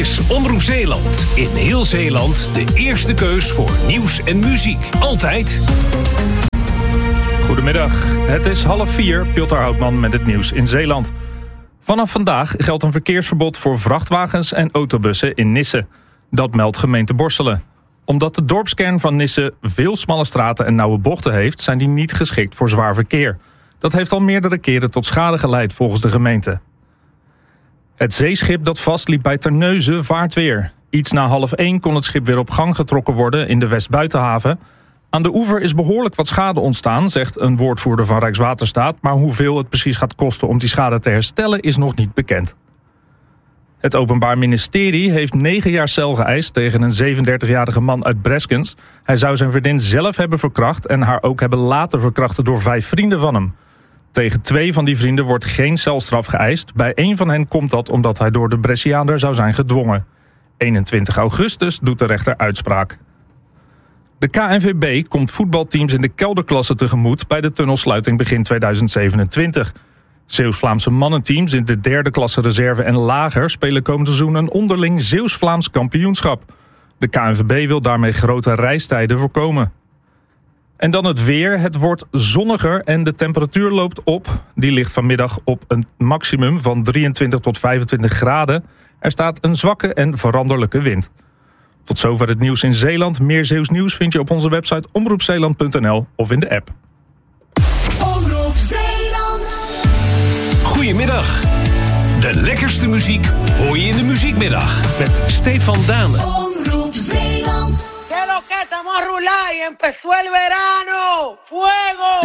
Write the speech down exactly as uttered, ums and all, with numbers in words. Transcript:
is Omroep Zeeland. In heel Zeeland de eerste keus voor nieuws en muziek. Altijd. Goedemiddag, het is half vier. Piotr Houtman met het nieuws in Zeeland. Vanaf vandaag geldt een verkeersverbod voor vrachtwagens en autobussen in Nisse. Dat meldt gemeente Borselen. Omdat de dorpskern van Nisse veel smalle straten en nauwe bochten heeft, zijn die niet geschikt voor zwaar verkeer. Dat heeft al meerdere keren tot schade geleid volgens de gemeente. Het zeeschip dat vastliep bij Terneuzen vaart weer. Iets na half één kon het schip weer op gang getrokken worden in de Westbuitenhaven. Aan de oever is behoorlijk wat schade ontstaan, zegt een woordvoerder van Rijkswaterstaat. Maar hoeveel het precies gaat kosten om die schade te herstellen is nog niet bekend. Het Openbaar Ministerie heeft negen jaar cel geëist tegen een zevenendertigjarige man uit Breskens. Hij zou zijn vriendin zelf hebben verkracht en haar ook hebben laten verkrachten door vijf vrienden van hem. Tegen twee van die vrienden wordt geen celstraf geëist. Bij één van hen komt dat omdat hij door de Brescianer zou zijn gedwongen. eenentwintig augustus doet de rechter uitspraak. De K N V B komt voetbalteams in de kelderklasse tegemoet bij de tunnelsluiting begin tweeduizend zevenentwintig. Zeeuws-Vlaamse mannenteams in de derde klasse reserve en lager spelen komend seizoen een onderling Zeeuws-Vlaams kampioenschap. De K N V B wil daarmee grote reistijden voorkomen. En dan het weer. Het wordt zonniger en de temperatuur loopt op. Die ligt vanmiddag op een maximum van drieëntwintig tot vijfentwintig graden. Er staat een zwakke en veranderlijke wind. Tot zover het nieuws in Zeeland. Meer Zeeuws nieuws vind je op onze website omroep zeeland punt n l of in de app. Omroep Zeeland. Goedemiddag. De lekkerste muziek hoor je in de muziekmiddag. Met Stefan Dane. Omroep Zeeland. Que lo que estamos a rular y empezó el verano. Fuego!